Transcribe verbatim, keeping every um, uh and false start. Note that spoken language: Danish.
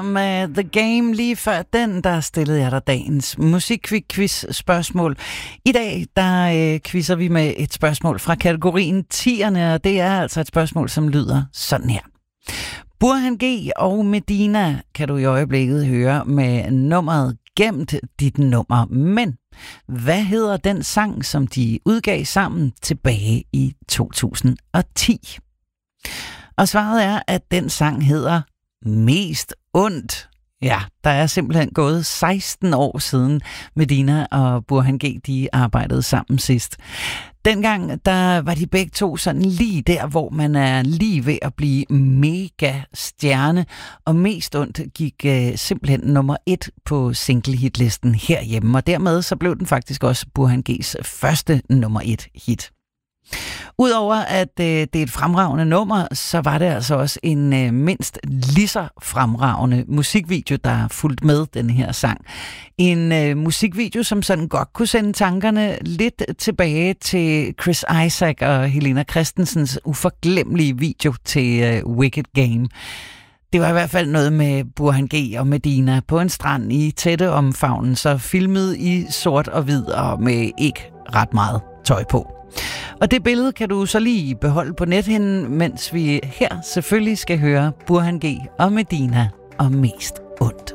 Med The Game lige før den, der stillede jeg dig dagens musikquiz-spørgsmål. I dag, der øh, quizzer vi med et spørgsmål fra kategorien tierne, og det er altså et spørgsmål, som lyder sådan her. Burhan G og Medina kan du i øjeblikket høre med nummeret Gemt dit nummer. Men hvad hedder den sang, som de udgav sammen tilbage i to tusind og ti? Og svaret er, at den sang hedder Mest ondt. Ja, der er simpelthen gået seksten år siden Medina og Burhan G, de arbejdede sammen sidst. Dengang, der var de begge to sådan lige der, hvor man er lige ved at blive mega stjerne, og Mest ondt gik øh, simpelthen nummer et på single-hitlisten herhjemme, og dermed så blev den faktisk også Burhan G's første nummer et hit. Udover at øh, det er et fremragende nummer, så var det altså også en øh, mindst lige så fremragende musikvideo, der fulgte med den her sang. En øh, musikvideo, som sådan godt kunne sende tankerne lidt tilbage til Chris Isaak og Helena Christensens uforglemmelige video til øh, Wicked Game. Det var i hvert fald noget med Burhan G og Medina på en strand i tætte omfavnelser, filmet i sort og hvid og med ikke ret meget tøj på. Og det billede kan du så lige beholde på nethinden, mens vi her selvfølgelig skal høre Burhan G og Medina og Mest ondt.